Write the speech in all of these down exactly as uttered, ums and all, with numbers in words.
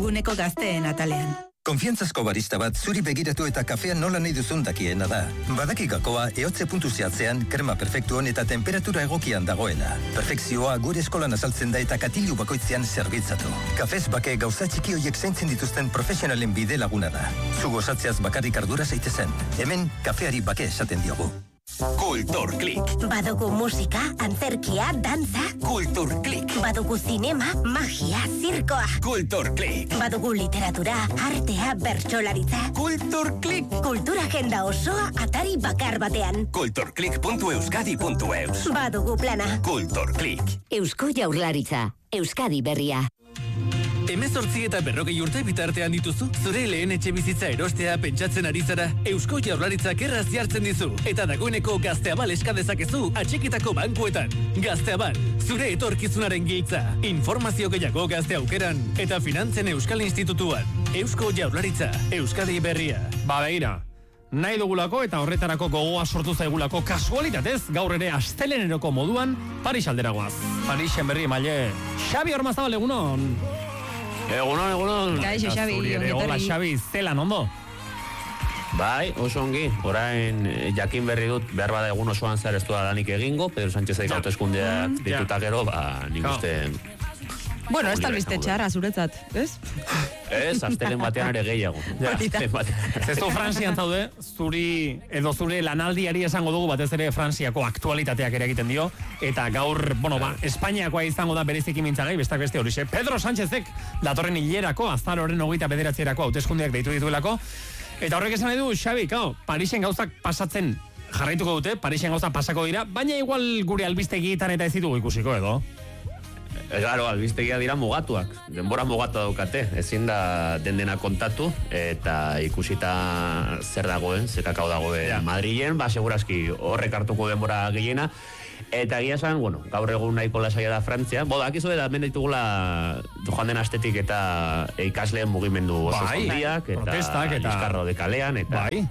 eguneko gazteen atalean. Konfiantzazko barista bat zuri begiratu eta kafea nola nahi duzun dakiena da. Badaki gakoa ehotze puntu zehatzean, krema perfektuan eta temperatura egokian dagoela. Perfekzioa gure eskolan azaltzen da eta katilu bakoitzean zerbitzatu. Kafez bake gauza txiki hoiek zaintzen dituzten profesionalen bide laguna da. Zu gozatzeaz bakarrik ardura zaitezen. Hemen kafeari bake esaten diogu. Kulturklik. Badugu musika, antzerkia, dantza. Kulturklik. Badugu zinema, magia, zirkoa. Kulturklik. Badugu literatura, artea, bertsolaritza. Kulturklik. Kultura agenda osoa atari bakar batean. kulturklik puntu euskadi puntu eus. Badugu plana. Kulturklik. Eusko Jaurlaritza, Euskadi berria. Hemezortzi eta berrogei urte bitartean dituzu, zure lehen etxe bizitza erostea pentsatzen ari zara, Eusko Jaurlaritzak erraz jartzen dizu, eta dagoeneko Gazteabal eska dezakezu atxikitako bankuetan. Gazteabal, zure etorkizunaren giltza. Informazio gehiago Gazte Aukeran eta Finantzen Euskal Institutuan. Eusko Jaurlaritza, Euskadi berria. Ba begira, nahi dugulako eta horretarako gogoa sortu zaigulako kasualitatez, gaur ere asteleneroko moduan Paris alderagoaz. Parisen berri maile. Xabi Ormazabal, egunon. Egunon, egunon. Gaixo, Xabi. Hola, Xabi, zelan ondo? Bai, oso ongi. Orain jakin berri dut, behar bada egun osoan zer ez du lanik egingo, Pedro Sánchezek hauteskundeak dituta gero, ba, nik uste... Bueno, ez talbizte txarra zuretzat, ez? Ez, astelen batean ere gehiago. Zesto Frantzian zaude, zuri, edo zure lanaldiari esango dugu batez ere Frantziako aktualitateak ere egiten dio, eta gaur, bueno, ba, Espainiakoa izango da bereziki mintzagai, bestak beste horixe. Pedro Sánchezek datorren hilerako, azaroren hogeita bederatzerako hauteskundeak deitu dituelako, eta horrek esan nahi du, Xabi, kao, Parisen gauzak pasatzen jarraituko dute, Parisen gauzak pasako dira, baina igual gure albistegietan eta ez ditugu ikusiko edo. Claro, albistegia dira mugatuak, denbora mugatu daukate, ezin da den dena kontatu, eta ikusita zer dagoen, zekakau dagoen ja. Madrilen, ba, segurazki horrek hartuko denbora gehiena, eta egia esan, bueno, gaur egun nahiko lasaia da Frantzia, boda, akizu da, hemen ditugula joan den astetik eta ikasleen mugimendu oso zondiak, eta protestak, eta liskarro de kalean, eta... Bai.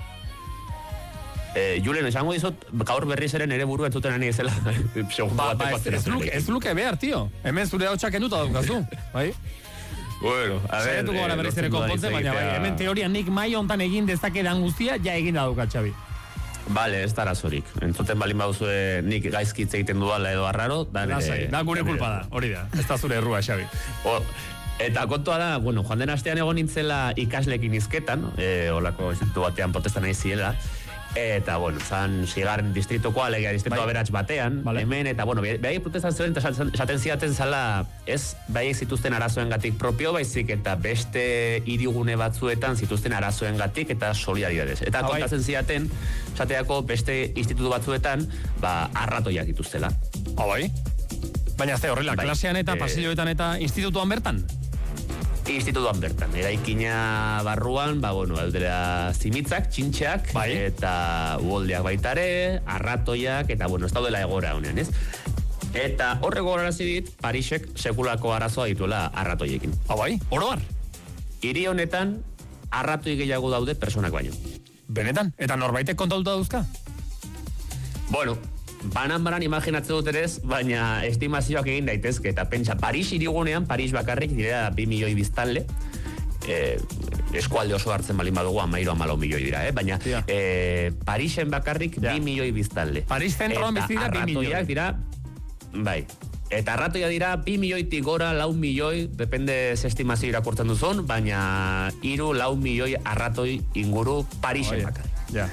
Eh, Julen, esango dizut, gaur berriz eren ere buru entzuten ani ezela. Ba, ba, ez, ez, luke, ez luke behar, tio. Hemen zure hau txakenduta daukazu, bai? Bueno, a ver... Zaiatuko gara berriz ere konpontzen, baina bai, hemen teoria nik mai hontan egin dezakedan guztia, ja egin da dukat, Xabi. Bale, ez da arazorik. Entzuten balin baduzue nik gaizkitze egiten dudala edo arraro, da nire... Da gure kulpa da, hori da, ez da zure errua, Xabi. O, eta kontua da, bueno, joan den astean egon nintzela ikaslekin izketan, eh, olako institutu batean protestan nahi ziela, eta, bueno, zan zigarren distrituko alegia distritu bai. Aberats batean, vale. Hemen, eta, bueno, behai protestan zuen, eta esaten zidaten zala, ez behai zituzten arazoen gatik propio, baizik, eta beste hirigune batzuetan zituzten arazoen gatik, eta solidaridadez. Eta ah, kontatzen bai. Zidaten, esateako beste institutu batzuetan, ba, arratoiak dituztela. Ah, bai? Baina ez da horrela, bai. Klasean eta e... pasilloetan eta institutuan bertan? Institutuan bertan, eraikina barruan, ba, bueno, aldera zimitzak, txintxak, bai. Eta uholdeak baitare, arratoiak, eta, bueno, ez daudela egora honean, ez? Eta horrego horarazi dit, Parisek sekulako arazoa dituela arratoiekin. Ah, bai? Oro har? Hiri honetan, arratoi gehiago daude personak baino. Benetan? Eta norbaitek kontatuta dauzka? Bueno, banan-banan imaginatzen dut ere ez, baina estimazioak egin daitezke, eta pentsa, Paris hirigunean, Paris bakarrik, dira bi milioi biztanle, eh, eskualde oso hartzen balin badugu, amairo amalau milioi dira, eh? Baina yeah. eh, Parisen bakarrik ja. bi milioi biztanle. Paris zentroan biztira bi milioi. Dira, bai, eta arratoia dira bi milioitik gora, lau milioi, depende ze estimazio irakurtzen duzun, baina hiru lau milioi arratoi inguru Parisen oh, bakarrik. Ja.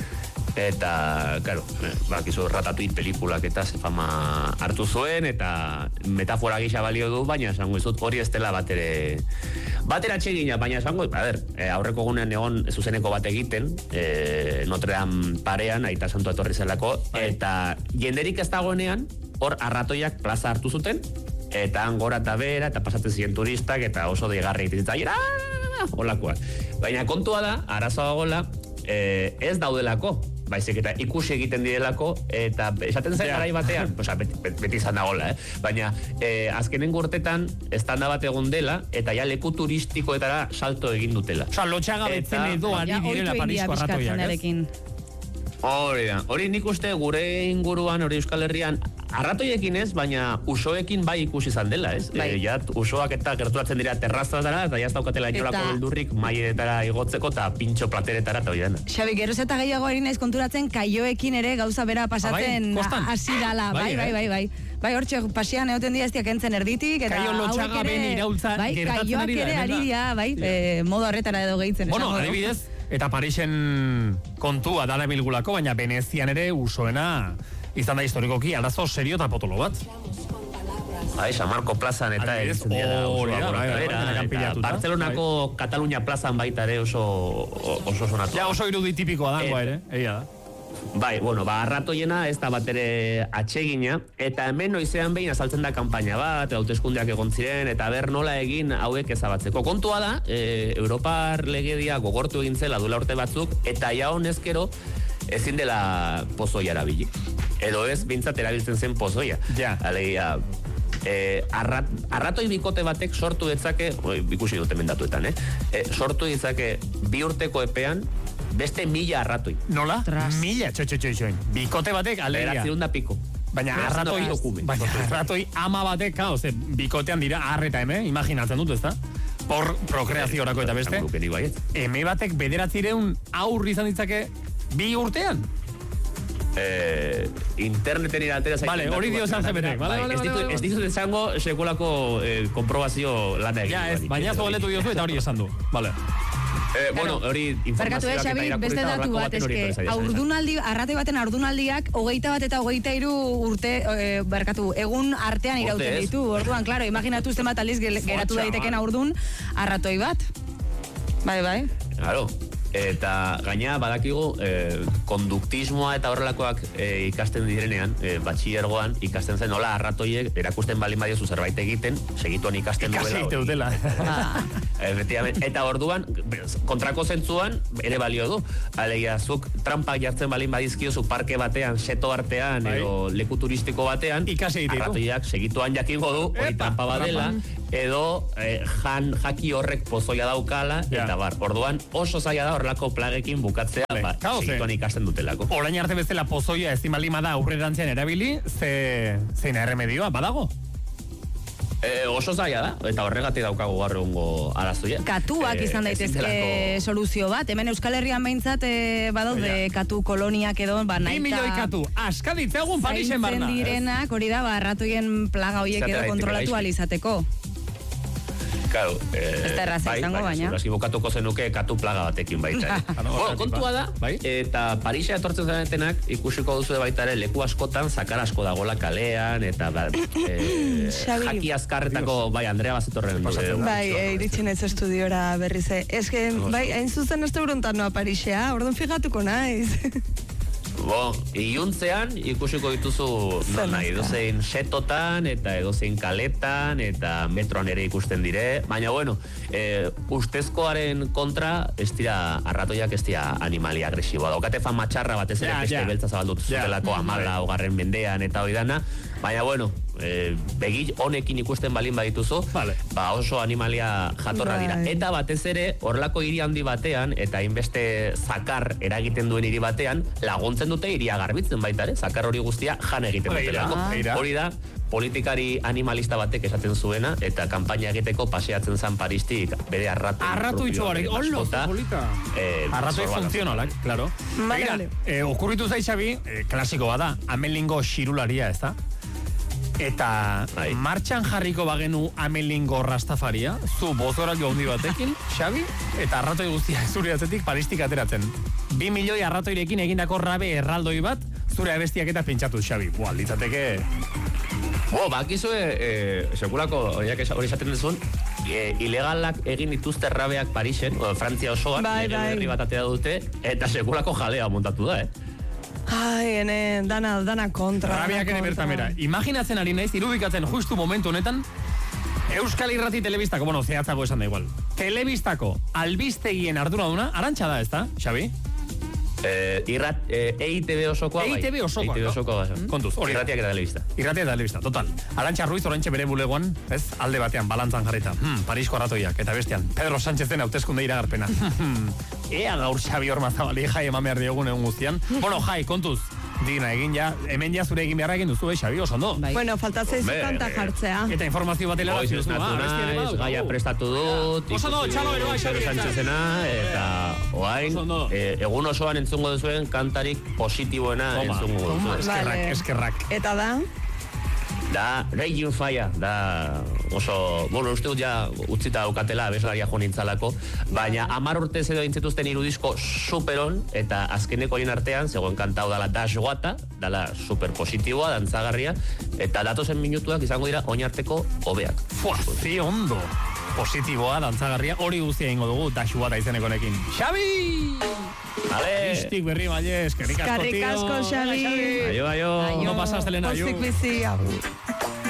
Eta, claro, bakizu Ratatouille pelikulak eta ze fama hartu zuen, eta metafora gisa balio du, baina esango izut hori ez dela batere batera txegina, baina esango, a ber, aurreko gunean egon zuzeneko bat egiten, e, Notre Dame parean, aita santua etorri zelako, eta jenderik ez dagoenean, hor arratoiak plaza hartu zuten, eta gora eta bera, eta pasatzen ziren turistak, eta oso deigarri egiten zaiera, holakoak. Baina kontua da, arazoa gola, e, ez daudelako, baizik eta ikusi egiten direlako, eta esaten zen garai batean, oza, beti, beti izan dagoela, eh? Baina eh, azkenen urtetan estanda bat egon dela, eta ja leku turistikoetara salto egin dutela. Oza, lotxaga betzen edo ari direla Parisko arratoiak, ez? Hori da, hori nik uste gure inguruan, hori Euskal Herrian, arratoiekin ez, baina usoekin bai ikusi izan dela, ez? Bai. E, ja, usoak eta gerturatzen dira terrazatara, eta jaz daukatela inolako Eta- beldurrik maietara igotzeko eta pintxo plateretara eta hori dena. Xabi, geroz eta gehiago ari naiz konturatzen kaioekin ere gauza bera pasatzen Ah, bai, kostan. hasi dala. Bai, Bai, bai, eh? bai, bai. Bai, hortxe, pasian egoten dira ez diak entzen erditik, eta Kaio lotxaga hauek ere- ben iraultza bai, gertatzen kaioak ari da, ere hemen ari da. dira, bai, eh, modo horretara edo gehitzen. Bueno, esango dugu. adibidez, eta Parisen kontua dara bilgulako, baina Venezian ere usoena izan da historikoki arazo serio eta potolo bat. Bai, San Marco plazan eta Adibidez, egiten dira hori usoa da, gora bai, bai, behera, bai, denekan eta pilatuta. Barcelonako Katalunia plazan baita ere oso oso sonatu. Ja, oso irudi tipikoa dangoa Et- ere, egia da. Bai, bueno, ba, arratoiena ez da bat ere atsegina, eta hemen noizean behin azaltzen da kanpaina bat, hauteskundeak egon ziren, eta ber nola egin hauek ezabatzeko. Kontua da, e, Europar legedia gogortu egin zela duela urte batzuk, eta ja honezkero ezin dela pozoia erabili. Edo ez, bintzat erabiltzen zen pozoia. Ja. Alegia, E, arrat, arratoi bikote batek sortu ditzake, oi, ikusi dut hemen datuetan, eh? E, sortu ditzake bi urteko epean beste mila arratoi. Nola? Tras. Mila, txo, txo, txo, txo. Bikote batek, alegia. Bederatziehun da piko. Baina Bederatziehun da arratoi, dokumen. baina arratoi ama batek, kao, ze bikotean dira arreta eme, imaginatzen dut, ezta? Por prokreaziorako eta beste. Zaguruken ibaiet. Eme batek bederatzireun aurri izan ditzake bi urtean. Eh, interneten iratera zaiten. Vale, hori dio San G P T. Vale, Bai, vale, ez vale, ditu- vale. ez dizut esango sekulako eh, konprobazio lana egin. Ja, ez, baina zo galetu diozu eta hori esan du. Vale. Eh, bueno, hori Barkatu, eh, informazioak eta Xabi, irakurrita beste datu horrelako bat, baten hori eske, etorri zaio, esan. aurdunaldi, arrate baten aurdunaldiak, hogeita bat eta hogeita hiru urte, eh, barkatu, egun artean Urte, irauten ez? ditu, orduan, klaro, imaginatu zenbat aldiz gel- geratu Fotxa, daiteken bai. aurdun, arratoi bat. Bai, bai. Claro. Eta gaina badakigu eh, konduktismoa eta horrelakoak eh, ikasten direnean, eh, batxillergoan ikasten zen nola arratoiek erakusten balin badiozu zerbait egiten, segituan ikasten Ikasi duela. egite dutela. Efectivamente. Eta orduan, kontrako zentzuan, ere balio du. Alegia, zuk trampak jartzen balin badizkiozu parke batean, seto artean, Bai. edo leku turistiko batean, Ikasi egite ditu. arratoiak segituan jakingo du, hori Epa, trampa badela, edo eh, jan jaki horrek pozoia daukala, Ja. eta bar. Orduan, oso zaila da horrelako plagekin bukatzea, Vale, ba, kao ze. segituan ikasten dutelako. Orain arte bezala pozoia ez malima da aurrerantzean erabili, ze zein erremedioa badago. Eh, oso zaila da, eta horregatik daukagu gaur egungo arazoia. Katuak Eh, izan ezin daitezke delako- soluzio bat. Hemen Euskal Herrian behintzat eh, badaude katu koloniak edo, ba, Bi nahita milioi katu, askaditzegun Parisen zaintzen barna. direnak, hori da, ba, arratoien plaga horiek Izatera edo daiteke kontrolatu gaizki. alizateko. Claro, eh, Ez da erraza izango, baina. Baina, bukatuko zenuke katu plaga batekin baita. eh. Ano, bueno, horregatik, kontua da, ba. Bai? eta Parisa etortzen zaretenak ikusiko duzu baita ere leku askotan zakar asko dagola kalean, eta ba, eh, Xabi. jaki azkarretako, bai, Andrea Bazetorren. Pasatzen da. Bai, e, iritsi naiz estudiora berriz. eh. Ez que, bai, hain zuzen ez da noa Parisea, orduan figatuko naiz. Bo, iluntzean ikusiko dituzu no, Zer nahi, edozein setotan eta edozein kaletan eta metroan ere ikusten dire, baina bueno, e, ustezkoaren kontra ez dira arratoiak ez dira animalia agresiboa. Daukate fama txarra batez ere Ja, beste ja. beltza zabaldutu Ja. zutelako amala hogarren mendean eta hori dana, baina bueno, e, begi honekin ikusten balin badituzu, Vale. ba oso animalia jatorra dira. Bai. Eta batez ere, horrelako hiri handi batean, eta hainbeste zakar eragiten duen hiri batean, laguntzen dute hiria garbitzen baita ere, zakar hori guztia jan egiten Hori da, dutelako. hori da. Hori da, politikari animalista batek esaten zuena, eta kanpaina egiteko paseatzen zan Paristik bere arratu. Arratu itxuarek, hola, polita. Eh, Arratoi zorba- funtzionalak, claro. Vale, Begira, vale. eh, okurritu zait, Xabi, eh, klasikoa da, amelingo xirularia, ez da? Eta Bai. martxan jarriko bagenu amelingo rastafaria, zu bozoratu handi batekin, Xabi, eta arratoi guztia zure atzetik Paristik ateratzen. Bi milioi arratoirekin egindako rabe erraldoi bat, zure abestiak eta pentsatu, Xabi. Buah, litzateke... Bo, bakizue, eh, sekulako, horiak esa- hori esaten duzun, eh, ilegalak egin dituzte rabeak Parisen, o, Frantzia osoan, Bai, lege bai. berri bat atea dute, eta sekulako jalea montatu da, eh? Ai, ene, dana, dana kontra. Rabiak dana ere bertan kontra. bera. Imaginatzen ari naiz, irudikatzen justu momentu honetan, Euskal Irrati Telebistako, bueno, zehatzago esan da igual. Telebistako albistegien arduraduna, Arantxa da, ez da, Xabi? Eh, irrat, eh, E I T B osokoa, bai. E I T B osokoa, E I T B no? osokoa, bai. Kontuz, hori da. Irratiak eta telebista. Irratia eta telebista, total. Arantxa Ruiz oraintxe bere bulegoan, ez, alde batean, balantzan jarrita. Hmm, Parisko arratoiak, eta bestean, Pedro Sánchezen hauteskunde iragarpena. Ea gaur Xabi Ormazabali jai eman behar diogun egun guztian. Bueno, jai, kontuz, Digna, egin ja, hemen ja zure egin beharra egin duzu, eh, Xabi, oso ondo. Bueno, falta zeizu kanta jartzea. Eta informazio bat helera Goiz esnatu naiz, gaia prestatu dut. Oso ondo, txalo bero, Xabi. Sanchezena, eta oain, egun osoan entzungo duzuen kantarik positiboena entzungo duzu. Eskerrak, eskerrak. Eta da? Da, Raging Fire, da oso, bueno, uste dut ja utzita daukatela, abeslaria jo nintzalako, baina hamar urtez edo intzetuzten irudisko superon, eta azkeneko horien artean, zegoen kantau dala Dash Guata, dala super positiboa, dantzagarria, eta datozen minutuak izango dira oinarteko hobeak. Fua, zi ondo. Positiboa, dantzagarria, hori guztia ingo dugu, Dash Guata izenekonekin. Xabi! Ale! Istik berri maile, eskerrik asko, tío. Eskerrik asko, Xabi. Aio, aio. No pasas, Elena, aio. Pozik bizi, agur.